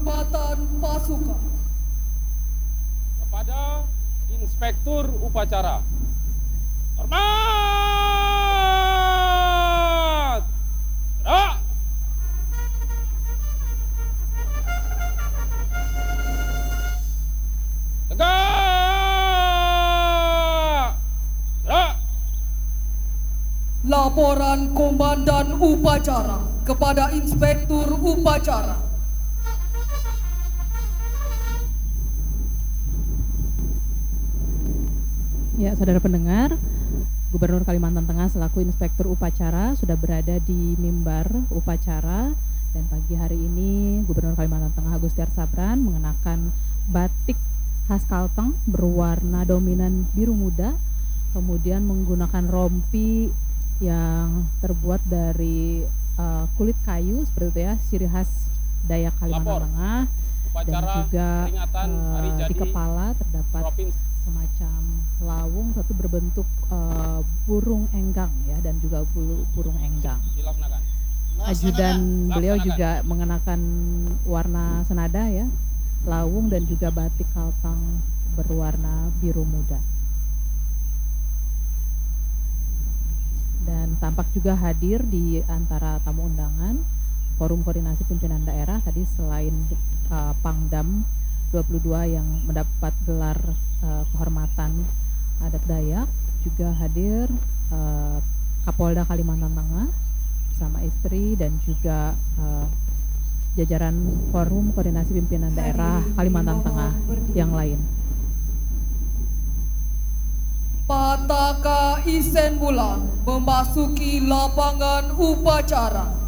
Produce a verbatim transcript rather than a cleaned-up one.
penghormatan pasukan kepada Inspektur Upacara. Hormat! Gerak! Tegak! Gerak! Laporan Komandan Upacara kepada Inspektur Upacara. Ya, saudara pendengar, Gubernur Kalimantan Tengah selaku Inspektur Upacara sudah berada di mimbar upacara, dan pagi hari ini Gubernur Kalimantan Tengah Agustiar Sabran mengenakan batik khas Kalteng berwarna dominan biru muda, kemudian menggunakan rompi yang terbuat dari uh, kulit kayu seperti itu ya, ciri khas Dayak Kalimantan Lapor. Tengah. Upacara Dan juga hari uh, jadi di kepala terdapat Provinsi. semacam lawung tapi berbentuk uh, burung enggang ya, dan juga bulu burung enggang. Dilaksanakan. Ajudan beliau Laksanakan. juga mengenakan warna senada ya, lawung dan juga batik Kalteng berwarna biru muda. Dan tampak juga hadir di antara tamu undangan Forum Koordinasi Pimpinan Daerah tadi, selain uh, Pangdam dua puluh dua yang mendapat gelar uh, kehormatan adat Dayak, juga hadir uh, Kapolda Kalimantan Tengah bersama istri dan juga uh, jajaran Forum Koordinasi Pimpinan Daerah Kalimantan Tengah yang lain. Pataka Isen Bulan memasuki lapangan upacara.